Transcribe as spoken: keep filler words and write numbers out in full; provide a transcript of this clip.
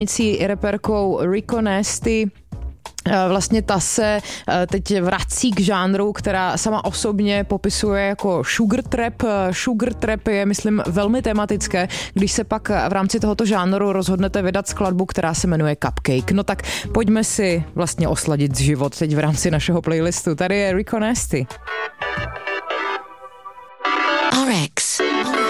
reperkou Rico Nasty. Vlastně ta se teď vrací k žánru, která sama osobně popisuje jako sugar trap. Sugar trap je, myslím, velmi tematické, když se pak v rámci tohoto žánru rozhodnete vydat skladbu, která se jmenuje Cupcake. No tak pojďme si vlastně osladit život teď v rámci našeho playlistu. Tady je Rico Nasty.